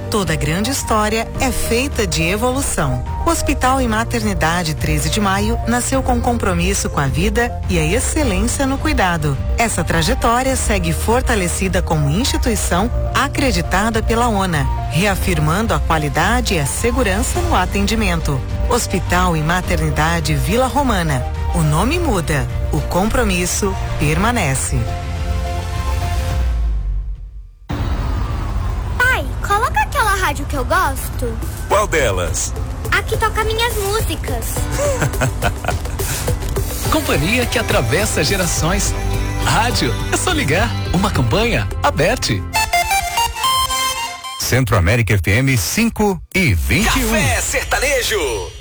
Toda grande história é feita de evolução. O Hospital e Maternidade 13 de Maio nasceu com compromisso com a vida e a excelência no cuidado. Essa trajetória segue fortalecida como instituição acreditada pela ONA, reafirmando a qualidade e a segurança no atendimento. Hospital e Maternidade Vila Romana. O nome muda, o compromisso permanece. Coloca aquela rádio que eu gosto. Qual delas? A que toca minhas músicas. Companhia que atravessa gerações. Rádio, é só ligar. Uma campanha aberta. Centro América FM 5:21. Café Sertanejo.